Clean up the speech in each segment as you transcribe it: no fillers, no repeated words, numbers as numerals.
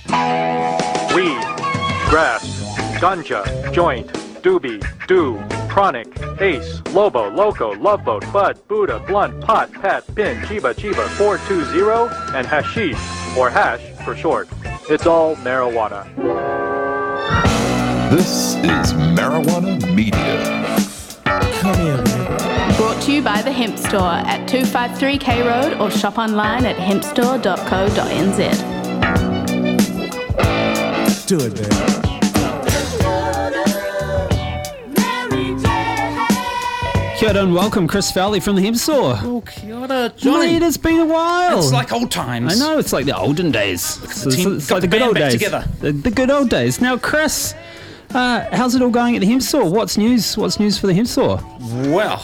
Weed, grass, ganja, joint, doobie, do, chronic, ace, lobo, loco, love boat, bud, Buddha, blunt, pot, pat, pin, chiba, 420, and hashish, or hash for short. It's all marijuana. This is Marijuana Media. Come here, man. Brought to you by The Hemp Store at 253K Road or shop online at hempstore.co.nz. Do it, man. Kia ora and welcome, Chris Fowley from the Hemp Store. Oh, kia ora, Johnny. Mate, it's been a while. It's like old times. I know, it's like the olden days. It's like the good old days. Together. The good old days. Now, Chris, how's it all going at the Hemp Store? What's news? What's news for the Hemp Store? Well,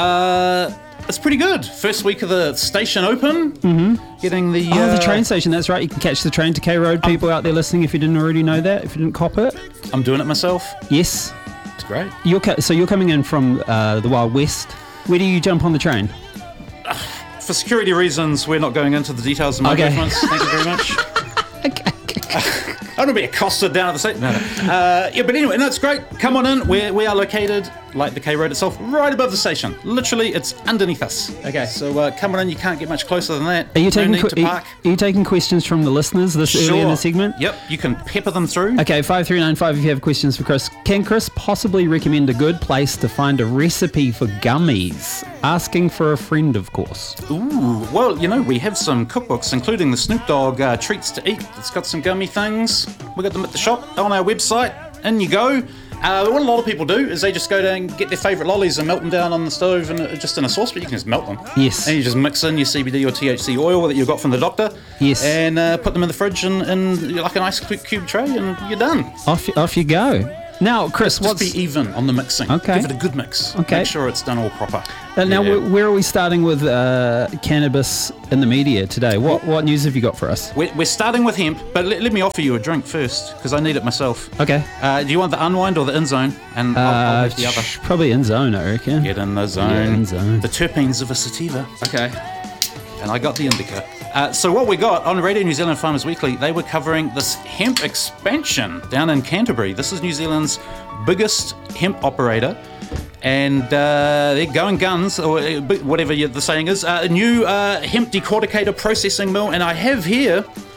it's pretty good. First week of the station open. Mm-hmm. Getting the... the train station, that's right. You can catch the train to K Road. People out there listening, if you didn't already know that, if you didn't cop it. I'm doing it myself. Yes. It's great. So you're coming in from the Wild West. Where do you jump on the train? For security reasons, we're not going into the details of my movements. Thank you very much. Okay. I don't want to be accosted down at the station. No. Yeah, but anyway, no, it's great. Come on in. We are located, like the K Road itself, right above the station. Literally, it's underneath us. Okay. So come on in. You can't get much closer than that. Are you taking no need to park. Are you taking questions from the listeners early in the segment? Yep. You can pepper them through. Okay, 5395 if you have questions for Chris. Can Chris possibly recommend a good place to find a recipe for gummies? Asking for a friend, of course. Ooh, well, we have some cookbooks, including the Snoop Dogg Treats to Eat. It's got some gummy things. We got them at the shop on our website. In you go. What a lot of people do is they just go down and get their favourite lollies and melt them down on the stove and just in a sauce, but you can just melt them. Yes. And you just mix in your CBD or THC oil that you got from the doctor. Yes. And put them in the fridge in like an ice cube tray, and you're done. Off you go. Now, Chris, just be even on the mixing. Okay. Give it a good mix. Okay. Make sure it's done all proper. Now, where are we starting with cannabis in the media today? What news have you got for us? We're starting with hemp, but let me offer you a drink first, because I need it myself. Okay. Do you want the unwind or the in zone? And I'll have the other. Probably in zone, I reckon. Get in the zone. Yeah, in zone. The terpenes of a sativa. Okay. And I got the indica. So what we got on Radio New Zealand Farmers Weekly, they were covering this hemp expansion down in Canterbury. This is New Zealand's biggest hemp operator. And they're going guns, or whatever the saying is. A new hemp decorticator processing mill. And I have here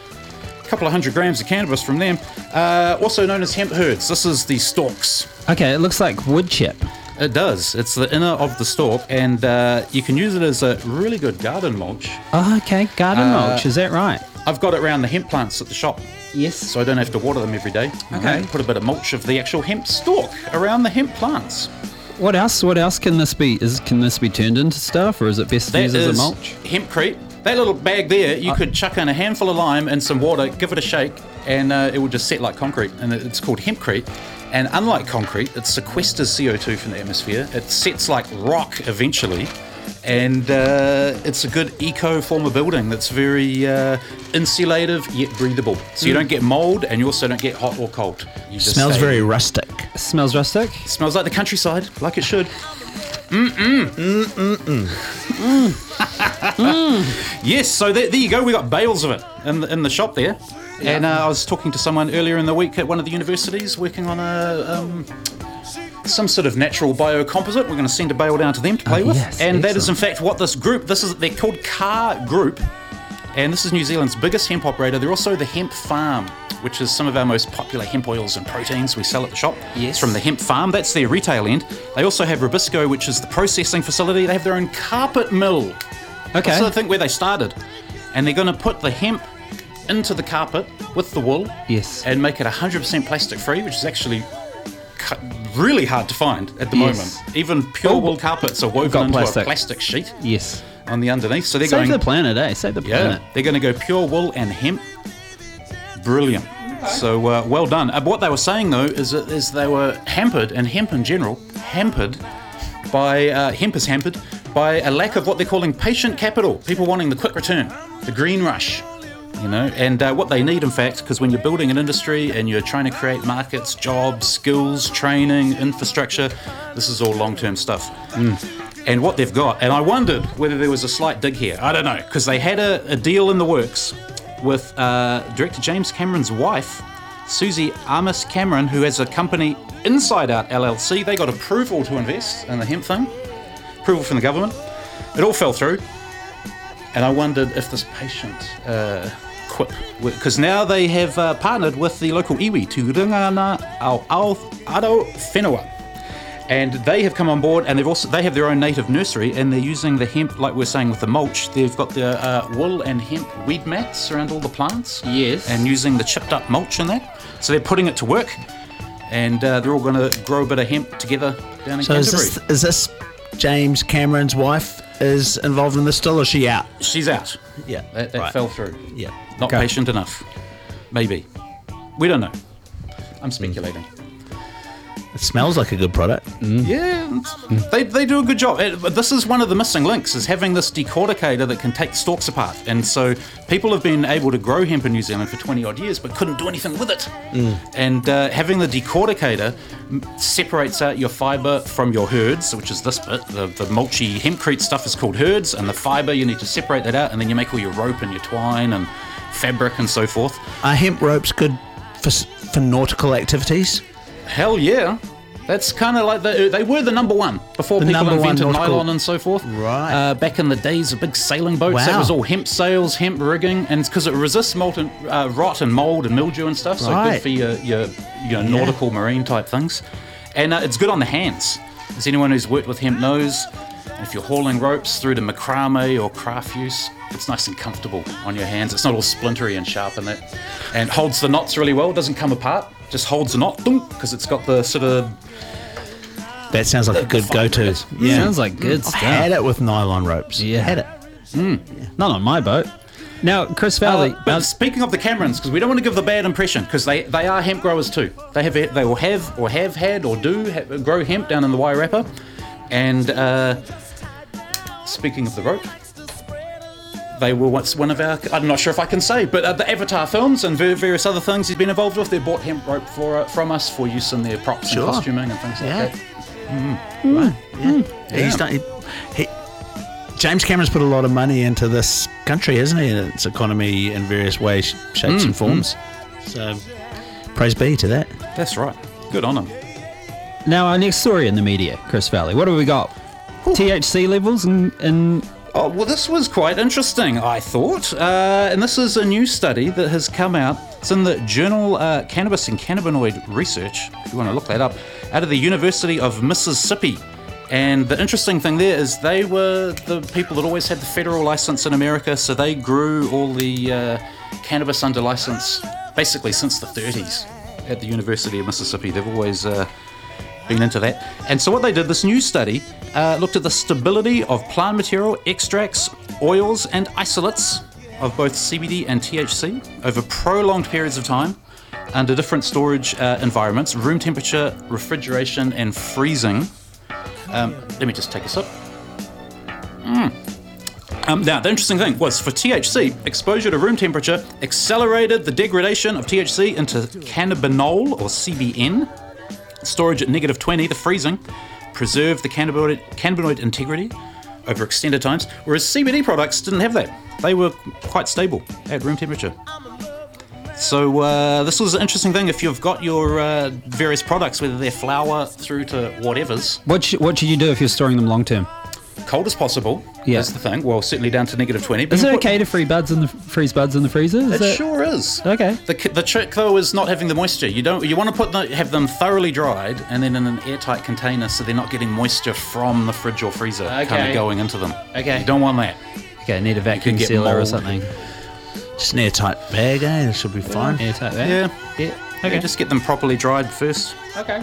a couple of 100 grams of cannabis from them, also known as hemp herds. This is the stalks. Okay, it looks like wood chip. It does. It's the inner of the stalk, and you can use it as a really good garden mulch. Oh, okay, garden mulch, is that right? I've got it around the hemp plants at the shop. Yes. So I don't have to water them every day. Okay. Put a bit of mulch of the actual hemp stalk around the hemp plants. What else? What else can this be? Can this be turned into stuff, or is it best to use as a mulch? Hempcrete. That little bag there, you could chuck in a handful of lime and some water, give it a shake, and it will just set like concrete. And it's called hempcrete. And unlike concrete, it sequesters CO2 from the atmosphere. It sets like rock eventually. And it's a good eco form of building that's very insulative yet breathable. So you don't get mold, and you also don't get hot or cold. You just Smells very rustic. Smells rustic? Smells like the countryside, like it should. Yes, so there you go. We got bales of it in the shop there. Yeah. And I was talking to someone earlier in the week at one of the universities working on some sort of natural biocomposite. We're going to send a bale down to them to play with. Yes, and excellent. that is in fact what this group, they're called CAR Group. And this is New Zealand's biggest hemp operator. They're also the Hemp Farm, which is some of our most popular hemp oils and proteins we sell at the shop. Yes. It's from the Hemp Farm. That's their retail end. They also have Rubisco, which is the processing facility. They have their own carpet mill. Okay. That's I think where they started. And they're going to put the hemp into the carpet with the wool. Yes. And make it 100% plastic free, which is actually really hard to find at the Yes. moment. Even pure wool carpets are woven into a plastic sheet Yes. on the underneath. So they're Save going... the planet, eh? Save the planet. They're going to go pure wool and hemp. Brilliant. So well done. What they were saying though is they were hampered, and hemp in general, hampered by hemp is hampered by a lack of what they're calling patient capital. People wanting the quick return, the green rush. And what they need, in fact, because when you're building an industry and you're trying to create markets, jobs, skills, training, infrastructure, this is all long-term stuff. And what they've got, and I wondered whether there was a slight dig here. I don't know, because they had a deal in the works with director James Cameron's wife, Susie Amos Cameron, who has a company, Inside Out LLC. They got approval to invest in the hemp thing, approval from the government. It all fell through, and I wondered if this patient quip, because now they have partnered with the local iwi, Turungana Aotearoa Whenua. And they have come on board, and they have their own native nursery, and they're using the hemp, like we're saying with the mulch. They've got the wool and hemp weed mats around all the plants. Yes. And using the chipped up mulch in that. So they're putting it to work, and they're all going to grow a bit of hemp together down in Canterbury. So is this James Cameron's wife is involved in this still, or is she out? She's out. Yeah. That right. fell through. Yeah. Not patient enough. Maybe. We don't know. I'm speculating. It smells like a good product. Yeah, they do a good job. This is one of the missing links, is having this decorticator that can take stalks apart. And so people have been able to grow hemp in New Zealand for 20 odd years, but couldn't do anything with it. And having the decorticator separates out your fibre from your herds, which is this bit. The mulchy hempcrete stuff is called herds, and the fibre, you need to separate that out, and then you make all your rope and your twine and fabric and so forth. Are hemp ropes good for nautical activities? Hell yeah. That's kind of like they were the number one before people invented nylon and so forth. Right. Back in the days of big sailing boats, Wow. that was all hemp sails, hemp rigging, and it's because it resists molten rot and mold and mildew and stuff. So Right. good for your nautical marine type things, and it's good on the hands. As anyone who's worked with hemp knows, if you're hauling ropes through to macrame or craft use, it's nice and comfortable on your hands. It's not all splintery and sharp in that, and holds the knots really well. It doesn't come apart. Just holds the knot, because it's got the sort of. That sounds like a good go-to. Sounds like good I've stuff. had it with nylon ropes. Yeah. Had it. Not on my boat. Now, Chris Valley. But speaking of the Camerons, because we don't want to give the bad impression, because they are hemp growers too. They will have or have had or grow hemp down in the Wairarapa. And speaking of the rope, they were once one of our, I'm not sure if I can say, but the Avatar films and various other things he's been involved with, they bought hemp rope from us for use in their props and costuming and things like that. Right. Yeah. He's done. James Cameron's put a lot of money into this country, hasn't he? And its economy in various ways, shapes, and forms. So, praise be to that. That's right. Good on him. Now, our next story in the media, Chris Valley. What have we got? THC levels in Oh, well, this was quite interesting, I thought. And this is a new study that has come out. It's in the journal Cannabis and Cannabinoid Research, if you want to look that up, out of the University of Mississippi. And the interesting thing there is they were the people that always had the federal license in America, so they grew all the cannabis under license basically since the 30s at the University of Mississippi. They've always been into that. And so what they did, this new study, looked at the stability of plant material, extracts, oils, and isolates of both CBD and THC over prolonged periods of time under different storage environments, room temperature, refrigeration, and freezing. Let me just take a sip. Now, the interesting thing was, for THC, exposure to room temperature accelerated the degradation of THC into cannabinol, or CBN. Storage at -20, the freezing, preserved the cannabinoid integrity over extended times, whereas CBD products didn't have that. They were quite stable at room temperature. So this was an interesting thing. If you've got your various products, whether they're flour through to whatevers. What should you do if you're storing them long term? Cold as possible. Yeah. That's the thing. Well, certainly down to -20. Is it okay to freeze buds in the freezer? It sure is. Okay. The trick though is not having the moisture. You want to have them thoroughly dried and then in an airtight container, so they're not getting moisture from the fridge or freezer kind of going into them. Okay. You don't want that. Okay, need a vacuum get sealer or mold. something. Just an airtight bag, It should be fine. Airtight bag. Yeah. Okay. Just get them properly dried first. Okay.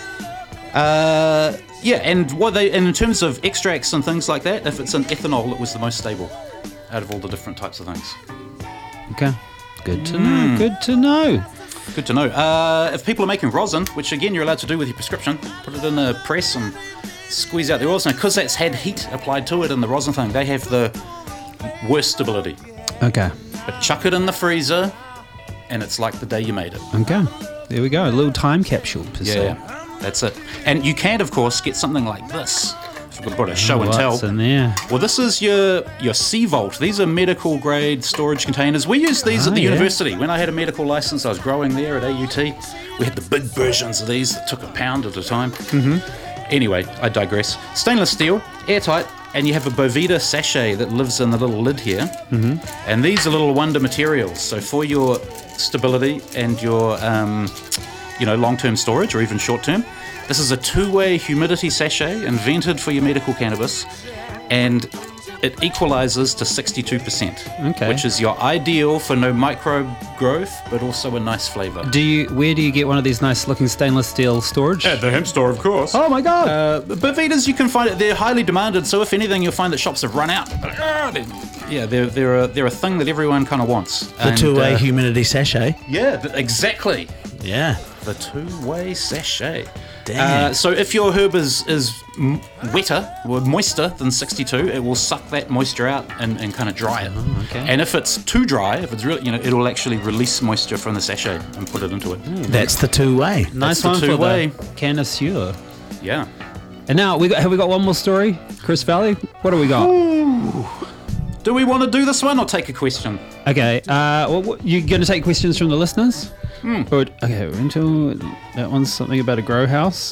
And in terms of extracts and things like that, if it's an ethanol, it was the most stable out of all the different types of things. Okay. Good to know. Good to know. Good to know. If people are making rosin, which again you're allowed to do with your prescription, put it in a press and squeeze out the oils. Now, because that's had heat applied to it in the rosin thing, they have the worst stability. Okay. But chuck it in the freezer, and it's like the day you made it. Okay. There we go. A little time capsule per se. Yeah, that's it. And you can, of course, get something like this So we've got a show and tell. What's in there? Well, this is your Sea Vault. These are medical grade storage containers. We used these at the university. When I had a medical license, I was growing there at AUT. We had the big versions of these that took a pound at a time. Anyway, I digress. Stainless steel, airtight, and you have a Boveda sachet that lives in the little lid here. And these are little wonder materials. So for your stability and your long-term storage or even short-term, this is a two-way humidity sachet invented for your medical cannabis, and it equalizes to 62%, which is your ideal for no microbe growth, but also a nice flavor. Where do you get one of these nice looking stainless steel storage? At the hemp store, of course. Oh my god! Bovedas, you can find it. They're highly demanded, so if anything, you'll find that shops have run out. Yeah, they're a thing that everyone kind of wants. The two-way humidity sachet. Yeah, exactly. Yeah. The two-way sachet. Damn. So if your herb is wetter or moister than 62, it will suck that moisture out and kind of dry it. And if it's too dry, if it's really, it'll actually release moisture from the sachet and put it into it. That's the two-way. Nice That's the one for two-way. the connoisseur. Yeah. And now have we got one more story, Chris Valley? What do we got? Do we want to do this one or take a question? Okay. You're going to take questions from the listeners? Good. Okay, we're into that one's something about a grow house.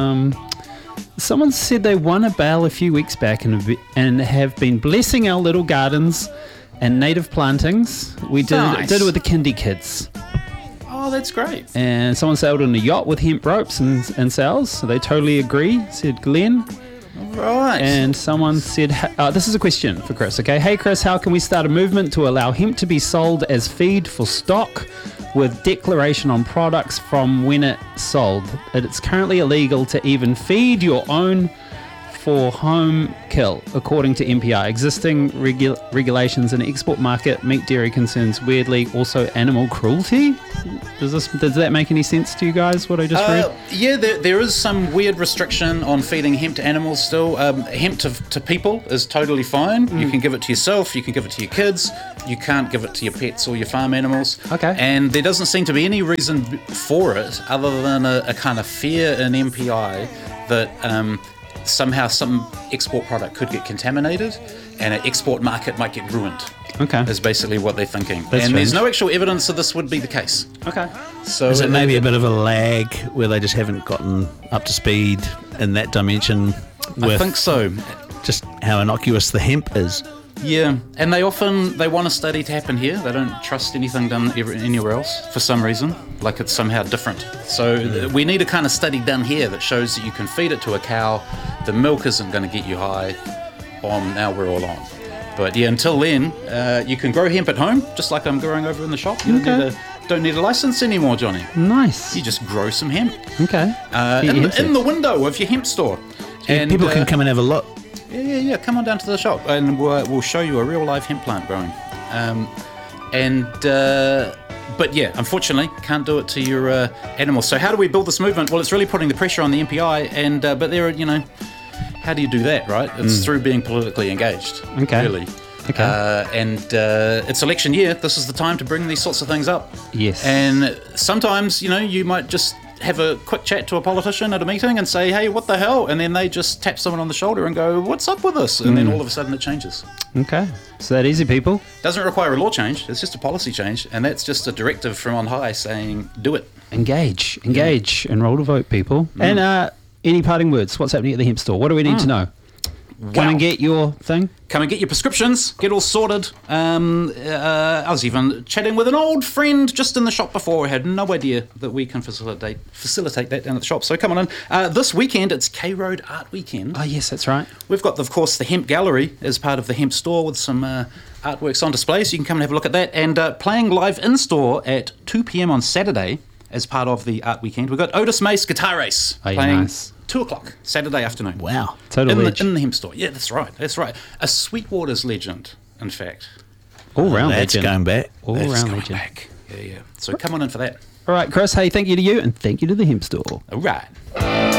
Someone said they won a bale a few weeks back and have been blessing our little gardens and native plantings. We did it with the kindy kids. Oh, that's great. And someone sailed on a yacht with hemp ropes and sails, so they totally agree, said Glenn. Right. And someone said, this is a question for Chris, okay? Hey Chris, how can we start a movement to allow hemp to be sold as feed for stock with declaration on products from when it's sold? It's currently illegal to even feed your own for home kill, according to MPI. Existing regulations in export market, meat dairy concerns weirdly also animal cruelty. Does that make any sense to you guys, what I just read? Yeah, there is some weird restriction on feeding hemp to animals still. Hemp to people is totally fine. You can give it to yourself, you can give it to your kids, you can't give it to your pets or your farm animals. Okay. And there doesn't seem to be any reason for it other than a kind of fear in MPI that somehow some export product could get contaminated and an export market might get ruined. Okay. Is basically what they're thinking. That's and there's strange. no actual evidence that this would be the case. Okay. So Is it maybe a bit of a lag where they just haven't gotten up to speed in that dimension with I think so. just how innocuous the hemp is? Yeah, and they want a study to happen here. They don't trust anything done anywhere else for some reason, like it's somehow different. So we need a kind of study done here that shows that you can feed it to a cow, the milk isn't going to get you high. Bomb, now we're all on. But yeah, until then, you can grow hemp at home, just like I'm growing over in the shop. You don't need a license anymore, Johnny. Nice. You just grow some hemp Okay. in the window of your hemp store. And people can come and have a look. Yeah. Come on down to the shop, and we'll show you a real live hemp plant growing. But yeah, unfortunately, can't do it to your animals. So how do we build this movement? Well, it's really putting the pressure on the MPI, and but there, how do you do that, right? It's through being politically engaged. Okay. Really. Okay. It's election year. This is the time to bring these sorts of things up. Yes. And sometimes, you might just have a quick chat to a politician at a meeting and say, hey, what the hell? And then they just tap someone on the shoulder and go, what's up with this? And then all of a sudden it changes. Okay. So that easy, people. Doesn't require a law change. It's just a policy change. And that's just a directive from on high saying, do it. Engage, and roll to vote, people. And any parting words? What's happening at the hemp store? What do we need to know? Come and get your thing. Come and get your prescriptions. Get all sorted. I was even chatting with an old friend just in the shop before. I had no idea that we can facilitate that down at the shop. So come on in. This weekend, it's K Road Art Weekend. Oh, yes, that's right. We've got, of course, the Hemp Gallery as part of the Hemp Store with some artworks on display. So you can come and have a look at that. And playing live in-store at 2 p.m. on Saturday as part of the Art Weekend. We've got Otis Mace Guitar Race playing nice. 2 o'clock Saturday afternoon. Wow. Total in the Hemp Store. Yeah, that's right. A Sweetwater's legend, in fact. All round That's legend. going back. All That's round going legend. back. Yeah. So come on in for that. All right, Chris. Hey, thank you to you, and thank you to the hemp store. All right.